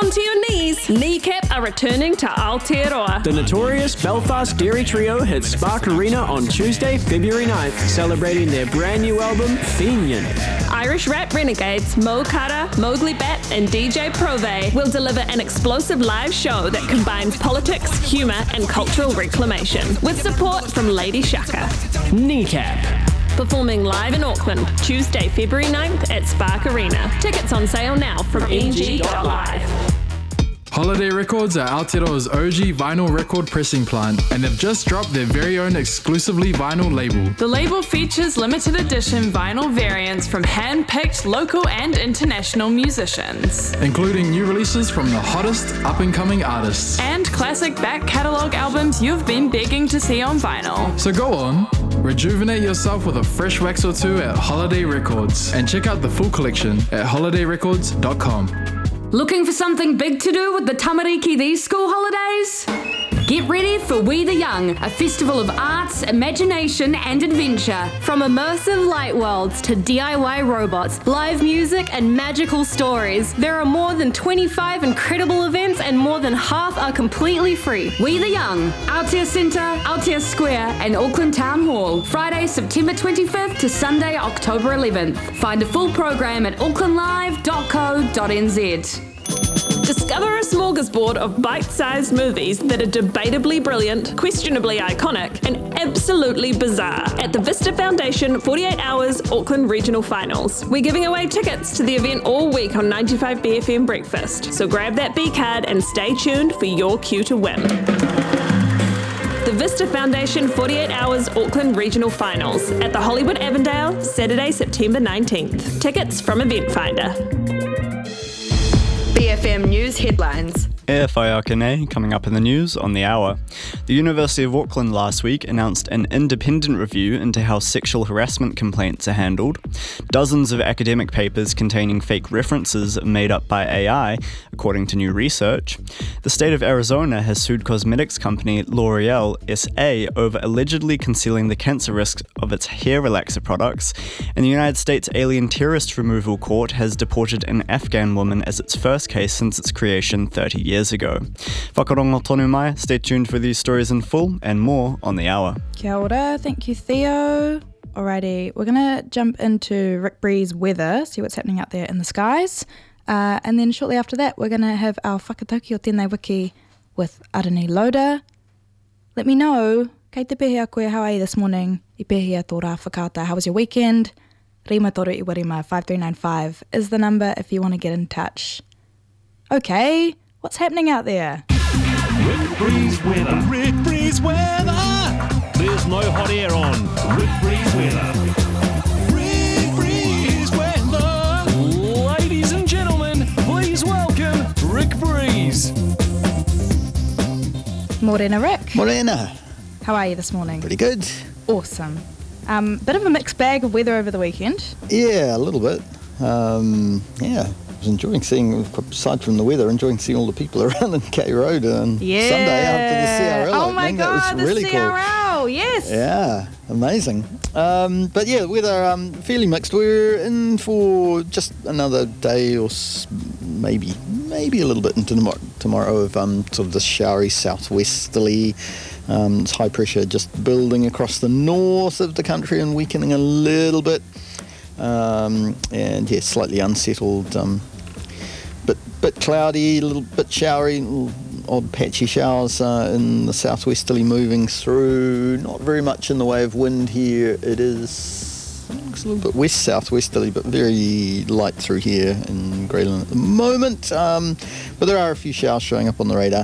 onto your knees. Kneecap are returning to Aotearoa. The notorious Belfast Dairy Trio hit Spark Arena on Tuesday, February 9th, celebrating their brand new album, Fenian. Irish rap renegades Mo Kara, Mowgli Bat, and DJ Prove will deliver an explosive live show that combines politics, humour, and cultural reclamation, with support from Lady Shaka. Kneecap. Performing live in Auckland, Tuesday, February 9th at Spark Arena. Tickets on sale now from ng.live. Holiday Records are Aotearoa's OG vinyl record pressing plant, and they've just dropped their very own exclusively vinyl label. The label features limited edition vinyl variants from hand-picked local and international musicians, Including new releases from the hottest up-and-coming artists. and classic back catalogue albums you've been begging to see on vinyl. So go on, rejuvenate yourself with a fresh wax or two at Holiday Records, and check out the full collection at holidayrecords.com. Looking for something big to do with the tamariki these school holidays? Get ready for We the Young, a festival of arts, imagination and adventure. From immersive light worlds to DIY robots, live music and magical stories, there are more than 25 incredible events and more than half are completely free. We the Young, Aotea Centre, Aotea Square and Auckland Town Hall. Friday, September 25th to Sunday, October 11th. Find a full program at aucklandlive.co.nz. Discover a smorgasbord of bite-sized movies that are debatably brilliant, questionably iconic, and absolutely bizarre at the Vista Foundation 48 Hours Auckland Regional Finals. We're giving away tickets to the event all week on 95BFM Breakfast, so grab that B card and stay tuned for your cue to win. The Vista Foundation 48 Hours Auckland Regional Finals at the Hollywood Avondale, Saturday, September 19th. Tickets from Event Finder. BFM News headlines. E Whaiakene, coming up in the news on the hour. The University of Auckland last week announced an independent review into how sexual harassment complaints are handled. Dozens of academic papers containing fake references are made up by AI, according to new research. The state of Arizona has sued cosmetics company L'Oreal SA over allegedly concealing the cancer risks of its hair relaxer products. And the United States Alien Terrorist Removal Court has deported an Afghan woman as its first case since its creation 30 years ago. Whakarongo tonu mai, stay tuned for these stories in full and more on the hour. Kia ora, thank you Theo. Alrighty, we're going to jump into Rick Bree's weather, see what's happening out there in the skies. And then shortly after that, we're going to have our whakatauki o tēnei wiki with Arani Loader. Let me know, kei te pehea koe, how are you this morning? I pehea tō rā whakata, how was your weekend? Rima toru i warima 5395 is the number if you want to get in touch. Okay, what's happening out there? Rick Breeze weather. Rick Breeze weather. There's no hot air on. Rick Breeze weather. Rick Breeze weather. Ladies and gentlemen, please welcome Rick Breeze. Morena Rick. Morena. How are you this morning? Pretty good. Awesome. Bit of a mixed bag of weather over the weekend. Yeah, a little bit. I was enjoying seeing, aside from the weather, enjoying seeing all the people around in K Road on Sunday after the CRL. Oh my God, that was really the CRL, yes. Yeah, amazing. But yeah, weather fairly mixed. We're in for just another day or maybe a little bit into tomorrow of sort of the showery southwesterly. It's high pressure just building across the north of the country and weakening a little bit. And yeah, slightly unsettled, bit cloudy, a little bit showery, odd patchy showers in the southwesterly moving through. Not very much in the way of wind here. It looks a little bit west southwesterly, but very light through here in Greyland at the moment. But there are a few showers showing up on the radar.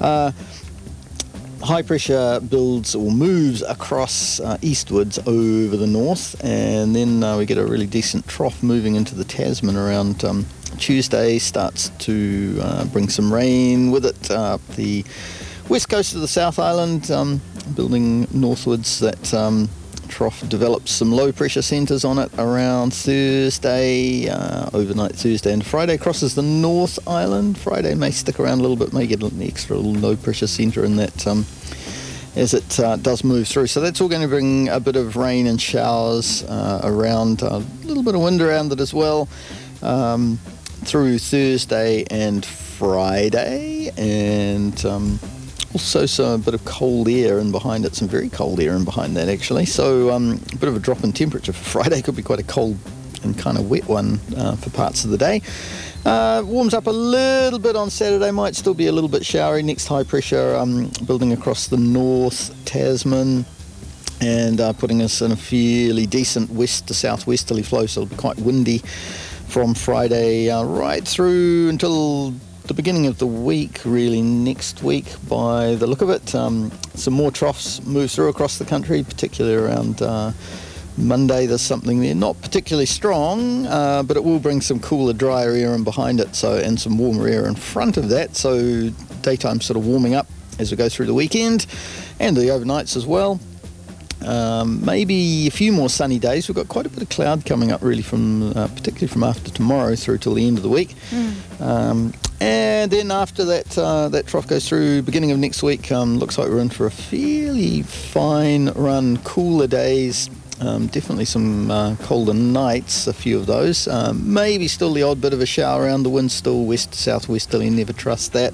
High pressure builds or moves across eastwards over the north, and then we get a really decent trough moving into the Tasman around Tuesday. Starts to bring some rain with it. The west coast of the South Island, building northwards, that trough develops some low pressure centres on it around Thursday, overnight Thursday and Friday. Crosses the North Island. Friday may stick around a little bit, may get an extra low pressure centre in that as it does move through. So that's all going to bring a bit of rain and showers around, a little bit of wind around it as well, through Thursday and Friday, and also a bit of cold air in behind it, some very cold air in behind that actually. So a bit of a drop in temperature for Friday. Could be quite a cold and kind of wet one for parts of the day. Warms up a little bit on Saturday, might still be a little bit showery. Next high pressure building across the North Tasman and putting us in a fairly decent west to southwesterly flow, so it'll be quite windy from Friday right through until the beginning of the week, really next week by the look of it. Some more troughs move through across the country, particularly around Monday. There's something there, not particularly strong, but it will bring some cooler, drier air in behind it, and some warmer air in front of that, so daytime sort of warming up as we go through the weekend and the overnights as well. Maybe a few more sunny days. We've got quite a bit of cloud coming up really from particularly from after tomorrow through till the end of the week. And then after that that trough goes through, beginning of next week, looks like we're in for a fairly fine run, cooler days. Definitely some colder nights, a few of those. Maybe still the odd bit of a shower around, the wind still west to southwesterly, never trust that.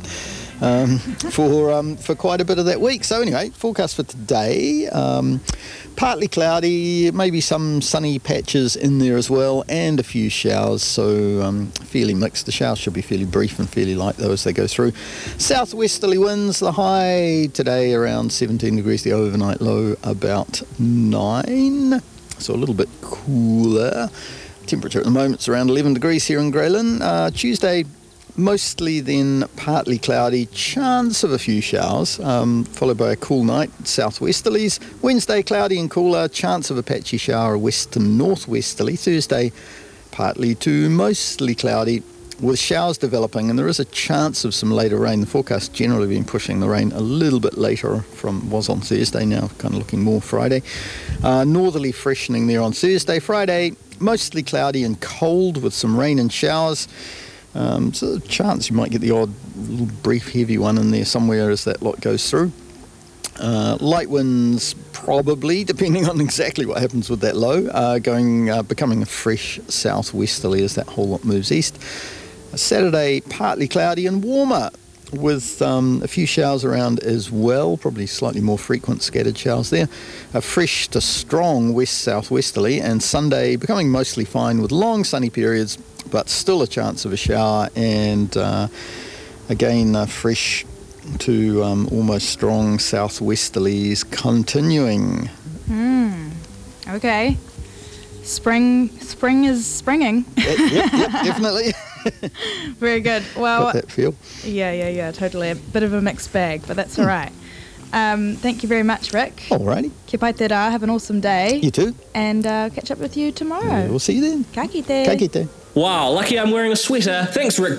For quite a bit of that week. So anyway, forecast for today, partly cloudy, maybe some sunny patches in there as well, and a few showers, so fairly mixed. The showers should be fairly brief and fairly light though as they go through. Southwesterly winds, the high today around 17 degrees, the overnight low about 9, so a little bit cooler. Temperature at the moment is around 11 degrees here in Greyland. Tuesday, mostly then partly cloudy, chance of a few showers, followed by a cool night, southwesterlies. Wednesday, cloudy and cooler, chance of a patchy shower, west to northwesterly. Thursday, partly to mostly cloudy, with showers developing, and there is a chance of some later rain. The forecast generally been pushing the rain a little bit later from was on Thursday, now kind of looking more Friday. Northerly freshening there on Thursday. Friday, mostly cloudy and cold with some rain and showers. So a chance you might get the odd little brief heavy one in there somewhere as that lot goes through. Light winds probably, depending on exactly what happens with that low, becoming a fresh southwesterly as that whole lot moves east. Saturday, partly cloudy and warmer with a few showers around as well, probably slightly more frequent scattered showers there. A fresh to strong west-southwesterly, and Sunday becoming mostly fine with long sunny periods, but still a chance of a shower, and again fresh to almost strong southwesterlies continuing. Okay. Spring is springing. Yep, definitely. Very good. Well, got that feel. Yeah, totally. A bit of a mixed bag, but that's all right. Thank you very much, Rick. Alrighty. Kia pai te rā, have an awesome day. You too. And catch up with you tomorrow. We'll see you then. Ka kite. Ka kite. Wow, lucky I'm wearing a sweater. Thanks, Rick.